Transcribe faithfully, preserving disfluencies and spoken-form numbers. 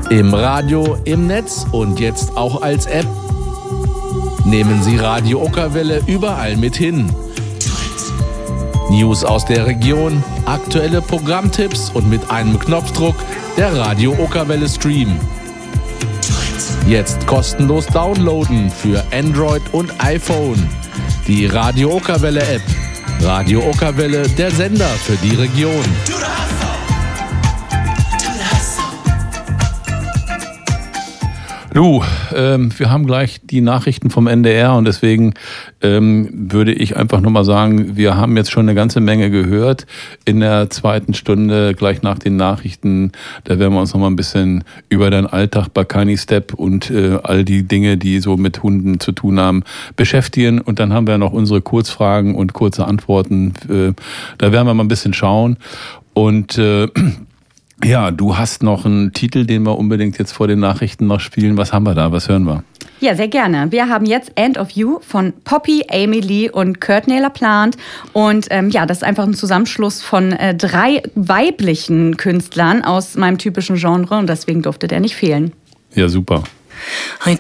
Im Radio, im Netz und jetzt auch als App. Nehmen Sie Radio Ockerwelle überall mit hin. News aus der Region, aktuelle Programmtipps und mit einem Knopfdruck der Radio Ockerwelle Stream. Jetzt kostenlos downloaden für Android und iPhone. Die Radio Ockerwelle App. Radio Ockerwelle, der Sender für die Region. Du, ähm, wir haben gleich die Nachrichten vom N D R und deswegen ähm, würde ich einfach nur mal sagen, wir haben jetzt schon eine ganze Menge gehört. In der zweiten Stunde, gleich nach den Nachrichten, da werden wir uns noch mal ein bisschen über deinen Alltag bei Kani Step und äh, all die Dinge, die so mit Hunden zu tun haben, beschäftigen. Und dann haben wir noch unsere Kurzfragen und kurze Antworten. Äh, da werden wir mal ein bisschen schauen. Und äh, ja, du hast noch einen Titel, den wir unbedingt jetzt vor den Nachrichten noch spielen. Was haben wir da? Was hören wir? Ja, sehr gerne. Wir haben jetzt End of You von Poppy, Amy Lee und Courtney LaPlante. Und ähm, ja, das ist einfach ein Zusammenschluss von äh, drei weiblichen Künstlern aus meinem typischen Genre und deswegen durfte der nicht fehlen. Ja, super. I